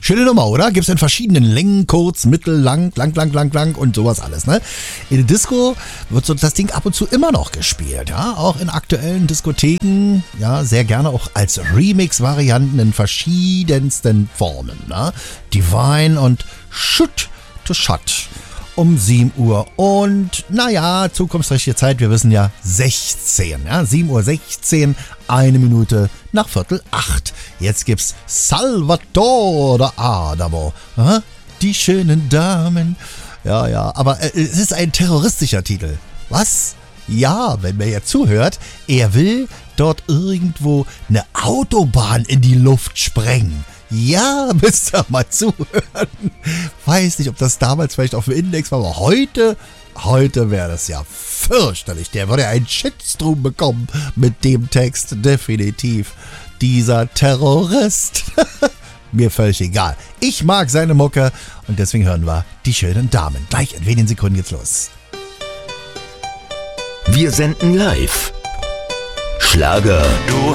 Schöne Nummer, oder? Gibt's in verschiedenen Längen, kurz, mittel, lang und sowas alles, ne? In der Disco wird so das Ding ab und zu immer noch gespielt, ja? Auch in aktuellen Diskotheken, ja, sehr gerne auch als Remix-Varianten in verschiedensten Formen, ne? Divine und Shoot to Shot um 7 Uhr und, naja, zukunftsträchtige Zeit, wir wissen ja, 16, ja, 7:16 Uhr, 1 Minute nach 7:45. Jetzt gibt's Salvatore Adamo, die schönen Damen. Ja, aber es ist ein terroristischer Titel. Was? Ja, wenn man jetzt zuhört, er will dort irgendwo eine Autobahn in die Luft sprengen. Ja, müsst ihr mal zuhören. Weiß nicht, ob das damals vielleicht auf dem Index war, aber heute wäre das ja fürchterlich. Der würde einen Shitstorm bekommen mit dem Text, definitiv. Dieser Terrorist. Mir völlig egal. Ich mag seine Mucke und deswegen hören wir die schönen Damen. Gleich in wenigen Sekunden geht's los. Wir senden live. Schlager. Du